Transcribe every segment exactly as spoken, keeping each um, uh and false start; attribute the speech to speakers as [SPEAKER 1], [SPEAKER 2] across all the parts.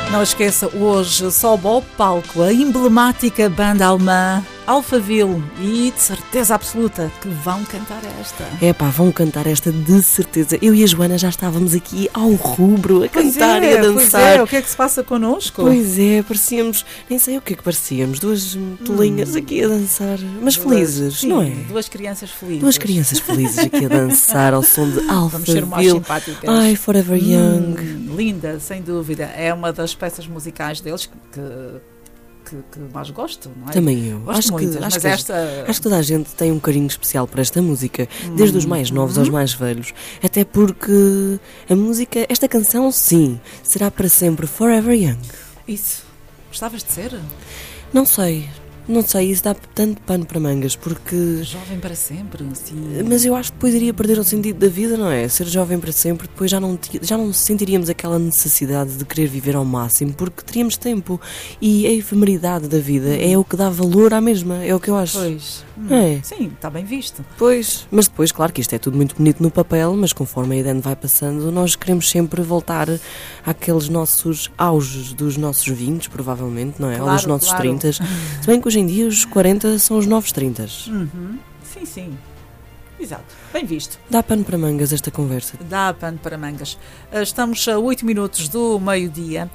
[SPEAKER 1] Não esqueça, hoje sobe ao palco a emblemática banda alemã Alphaville e de certeza absoluta que vão cantar esta.
[SPEAKER 2] É pá, vão cantar esta de certeza. Eu e a Joana já estávamos aqui ao rubro a
[SPEAKER 1] Pois
[SPEAKER 2] cantar
[SPEAKER 1] é,
[SPEAKER 2] e a dançar.
[SPEAKER 1] Pois é, o que é que se passa connosco?
[SPEAKER 2] Pois é, parecíamos, nem sei o que é que parecíamos, duas tolinhas hum. aqui a dançar, mas duas, felizes,
[SPEAKER 1] sim,
[SPEAKER 2] não é?
[SPEAKER 1] Duas crianças felizes.
[SPEAKER 2] Duas crianças felizes aqui a dançar ao som de Alphaville.
[SPEAKER 1] Vamos ser mais simpáticas.
[SPEAKER 2] Ai, Forever Young.
[SPEAKER 1] Hum, linda, sem dúvida. É uma das peças musicais deles que... Que, que mais gosto, não é?
[SPEAKER 2] Também eu.
[SPEAKER 1] Gosto
[SPEAKER 2] acho
[SPEAKER 1] muito,
[SPEAKER 2] que,
[SPEAKER 1] mas
[SPEAKER 2] acho,
[SPEAKER 1] esta...
[SPEAKER 2] que, acho que toda a gente tem um carinho especial por esta música, hum, desde os mais novos hum. aos mais velhos, até porque a música, esta canção, sim, será para sempre Forever Young.
[SPEAKER 1] Isso. Gostavas de ser?
[SPEAKER 2] Não sei. Não sei, isso dá tanto pano para mangas, porque...
[SPEAKER 1] Jovem para sempre, sim.
[SPEAKER 2] Mas eu acho que depois iria perder o sentido da vida, não é? Ser jovem para sempre, depois já não, já não sentiríamos aquela necessidade de querer viver ao máximo, porque teríamos tempo. E a efemeridade da vida é o que dá valor à mesma, é o que eu acho.
[SPEAKER 1] Pois.
[SPEAKER 2] Hum. É.
[SPEAKER 1] Sim, está bem visto.
[SPEAKER 2] Pois, mas depois, claro que isto é tudo muito bonito no papel, mas conforme a idade vai passando, nós queremos sempre voltar àqueles nossos auges dos nossos vinte, provavelmente, não é?
[SPEAKER 1] Claro,
[SPEAKER 2] ou dos nossos
[SPEAKER 1] claro.
[SPEAKER 2] trinta. Se bem que hoje em dia os quarenta são os novos trinta.
[SPEAKER 1] Uhum. Sim, sim. Exato. Bem visto.
[SPEAKER 2] Dá pano para mangas esta conversa.
[SPEAKER 1] Dá pano para mangas. Estamos a oito minutos do meio-dia.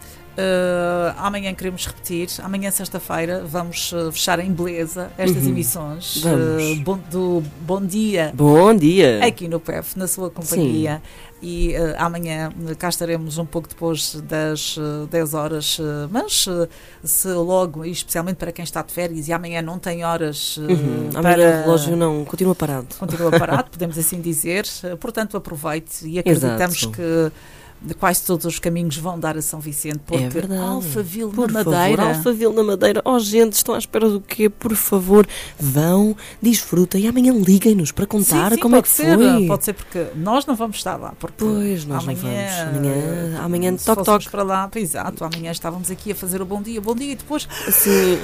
[SPEAKER 1] Uh, amanhã queremos repetir. Amanhã, sexta-feira, vamos uh, fechar em beleza estas uhum. emissões uh, bom, do Bom Dia.
[SPEAKER 2] Bom Dia.
[SPEAKER 1] Aqui no P E F, na sua companhia. Sim. E uh, amanhã cá estaremos um pouco depois das uh, dez horas, uh, mas uh, se logo, e especialmente para quem está de férias, e amanhã não tem horas uh,
[SPEAKER 2] uhum.
[SPEAKER 1] para...
[SPEAKER 2] Amanhã o relógio não, continua parado.
[SPEAKER 1] Continua parado, podemos assim dizer. Uh, portanto, aproveite e acreditamos
[SPEAKER 2] Exato.
[SPEAKER 1] que de quase todos os caminhos vão dar a São Vicente, porque
[SPEAKER 2] é verdade.
[SPEAKER 1] Alphaville
[SPEAKER 2] por
[SPEAKER 1] na
[SPEAKER 2] favor,
[SPEAKER 1] Madeira.
[SPEAKER 2] Alphaville na Madeira. Oh, gente, estão à espera do quê? Por favor, vão, desfrutem e amanhã liguem-nos para contar
[SPEAKER 1] sim, sim,
[SPEAKER 2] como é que
[SPEAKER 1] ser,
[SPEAKER 2] foi.
[SPEAKER 1] Pode ser, porque nós não vamos estar lá. Porque
[SPEAKER 2] pois, nós
[SPEAKER 1] amanhã,
[SPEAKER 2] não vamos. Amanhã, amanhã
[SPEAKER 1] se
[SPEAKER 2] toque, toque.
[SPEAKER 1] para lá, exato, amanhã estávamos aqui a fazer o bom dia, bom dia e depois...
[SPEAKER 2] Sim,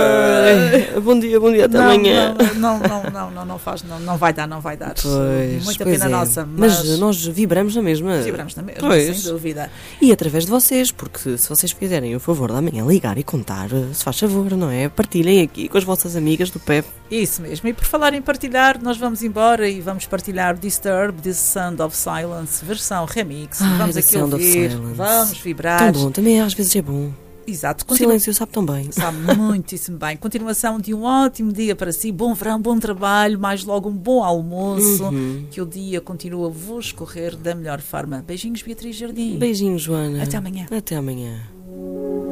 [SPEAKER 2] ai, bom dia, bom dia, até
[SPEAKER 1] não,
[SPEAKER 2] amanhã.
[SPEAKER 1] Não, não, não, não, não, não faz, não, não vai dar, não vai dar.
[SPEAKER 2] Pois,
[SPEAKER 1] Muita
[SPEAKER 2] pois
[SPEAKER 1] pena
[SPEAKER 2] é.
[SPEAKER 1] nossa. Mas,
[SPEAKER 2] mas nós vibramos na mesma.
[SPEAKER 1] Vibramos na mesma,
[SPEAKER 2] pois.
[SPEAKER 1] sem dúvida.
[SPEAKER 2] E através de vocês, porque se vocês fizerem o favor de amanhã ligar e contar, se faz favor, não é? Partilhem aqui com as vossas amigas do P E P.
[SPEAKER 1] Isso mesmo. E por falar em partilhar, nós vamos embora e vamos partilhar Disturb, The Sound of Silence, versão remix.
[SPEAKER 2] Ai,
[SPEAKER 1] vamos
[SPEAKER 2] The
[SPEAKER 1] aqui
[SPEAKER 2] Sound
[SPEAKER 1] ouvir,
[SPEAKER 2] of Silence.
[SPEAKER 1] vamos vibrar.
[SPEAKER 2] Tão bom, também às vezes é bom.
[SPEAKER 1] Exato.
[SPEAKER 2] O silêncio sabe tão bem.
[SPEAKER 1] Sabe muitíssimo bem. Continuação de um ótimo dia para si. Bom verão, bom trabalho, mais logo um bom almoço.
[SPEAKER 2] Uhum.
[SPEAKER 1] Que o dia continue a vos correr da melhor forma. Beijinhos, Beatriz Jardim.
[SPEAKER 2] Beijinhos, Joana.
[SPEAKER 1] Até amanhã.
[SPEAKER 2] Até amanhã.